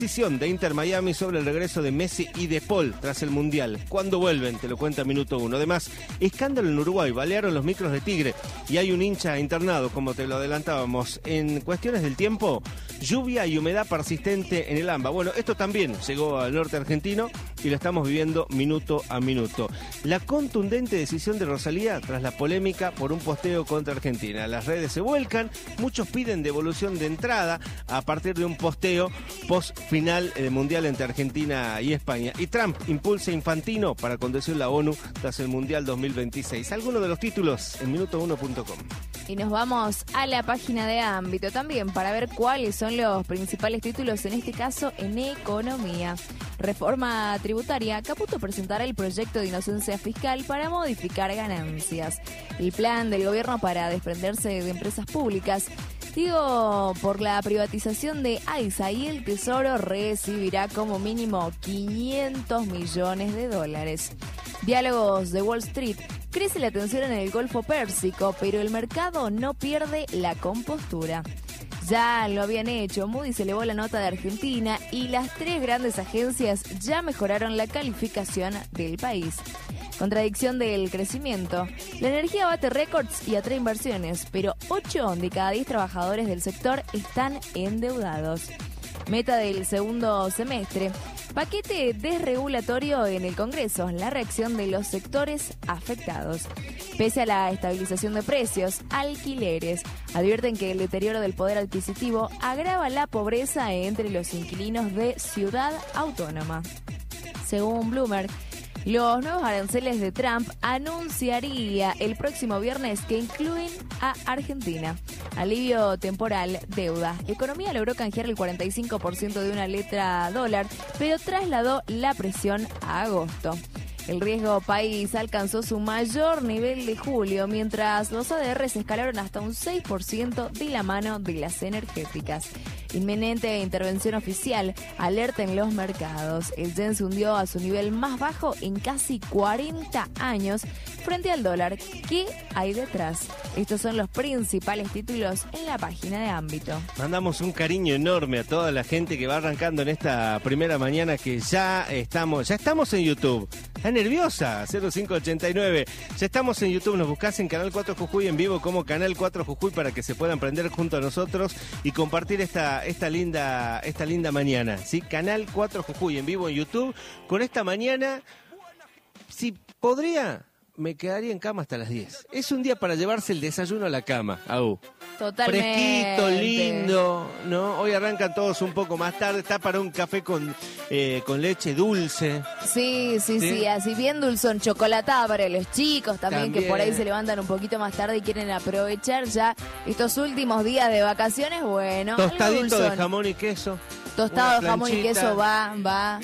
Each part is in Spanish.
Decisión de Inter Miami sobre el regreso de Messi y de Paul tras el Mundial. ¿Cuándo vuelven? Te lo cuenta Minuto 1. Además, escándalo en Uruguay, balearon los micros de Tigre y hay un hincha internado, como te lo adelantábamos. En cuestiones del tiempo, lluvia y humedad persistente en el AMBA. Bueno, esto también llegó al norte argentino y lo estamos viviendo minuto a minuto. La contundente decisión de Rosalía tras la polémica por un posteo contra Argentina. Las redes se vuelcan, muchos piden devolución de entrada a partir de un posteo post final del Mundial entre Argentina y España. Y Trump impulsa a Infantino para conducir la ONU tras el Mundial 2026. Algunos de los títulos en minuto1.com. Y nos vamos a la página de Ámbito también para ver cuáles son los principales títulos, en este caso en economía. Reforma tributaria. Caputo presentará el proyecto de inocencia fiscal para modificar ganancias. El plan del gobierno para desprenderse de empresas públicas. Digo, por la privatización de AISA, y el Tesoro recibirá como mínimo 500 millones de dólares. Diálogos de Wall Street. Crece la tensión en el Golfo Pérsico, pero el mercado no pierde la compostura. Ya lo habían hecho, Moody's elevó la nota de Argentina y las tres grandes agencias ya mejoraron la calificación del país. Contradicción del crecimiento. La energía bate récords y atrae inversiones, pero 8 de cada 10 trabajadores del sector están endeudados. Meta del segundo semestre. Paquete desregulatorio en el Congreso. La reacción de los sectores afectados. Pese a la estabilización de precios, alquileres advierten que el deterioro del poder adquisitivo agrava la pobreza entre los inquilinos de Ciudad Autónoma. Según Bloomberg, los nuevos aranceles de Trump anunciaría el próximo viernes que incluyen a Argentina. Alivio temporal, deuda. La economía logró canjear el 45% de una letra dólar, pero trasladó la presión a agosto. El riesgo país alcanzó su mayor nivel de julio, mientras los ADRs escalaron hasta un 6% de la mano de las energéticas. Inminente intervención oficial, alerta en los mercados. El yen se hundió a su nivel más bajo en casi 40 años frente al dólar. ¿Qué hay detrás? Estos son los principales títulos en la página de Ámbito. Mandamos un cariño enorme a toda la gente que va arrancando en esta primera mañana, que ya estamos en YouTube. Está nerviosa, 0589. Ya estamos en YouTube, nos buscás en Canal 4 Jujuy en vivo como Canal 4 Jujuy para que se puedan prender junto a nosotros y compartir esta linda mañana, ¿sí? Canal 4 Jujuy en vivo en YouTube. Con esta mañana, si podría, me quedaría en cama hasta las 10. Es un día para llevarse el desayuno a la cama, Aú. Totalmente. Fresquito, lindo, ¿no? Hoy arrancan todos un poco más tarde, está para un café con leche dulce. Sí, así bien dulzón, chocolatada para los chicos también, que por ahí se levantan un poquito más tarde y quieren aprovechar ya estos últimos días de vacaciones. Bueno, tostadito de jamón y queso. Tostado de jamón y queso va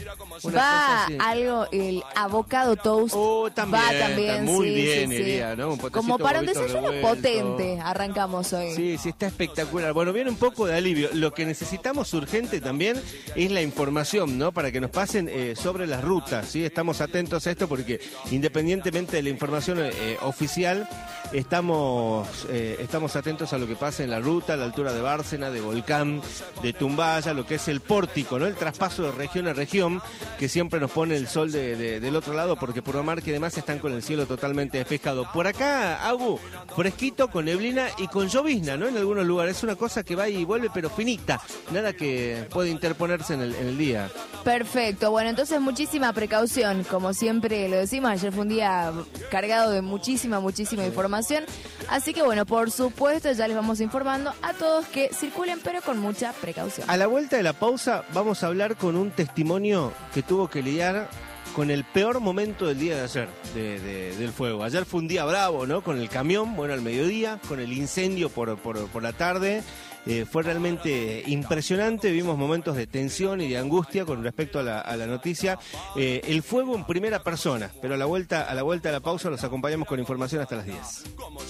algo, el avocado toast también, va también, muy sí, bien, sí. Iría, ¿no? Un como para un desayuno revuelto. potente, arrancamos hoy. Sí, está espectacular. Bueno, viene un poco de alivio. Lo que necesitamos urgente también es la información, ¿no? Para que nos pasen sobre las rutas, ¿sí? Estamos atentos a esto porque independientemente de la información oficial, estamos atentos a lo que pasa en la ruta, a la altura de Bárcena, de Volcán, de Tumbaya, lo que es el pórtico, ¿no? El traspaso de región a región, que siempre nos pone el sol del otro lado, porque Purmamarca y demás están con el cielo totalmente despejado. Por acá, Agu, fresquito, con neblina y con llovizna, ¿no? En algunos lugares. Es una cosa que va y vuelve, pero finita. Nada que puede interponerse en el día. Perfecto. Bueno, entonces muchísima precaución. Como siempre lo decimos, ayer fue un día cargado de muchísima información. Así que bueno, por supuesto, ya les vamos informando a todos que circulen, pero con mucha precaución. A la vuelta de la pausa vamos a hablar con un testimonio que tuvo que lidiar con el peor momento del día de ayer, del fuego. Ayer fue un día bravo, ¿no? Con el camión, bueno, al mediodía, con el incendio por la tarde. Fue realmente impresionante, vimos momentos de tensión y de angustia con respecto a la noticia. El fuego en primera persona, pero a la vuelta de la pausa los acompañamos con información hasta las 10.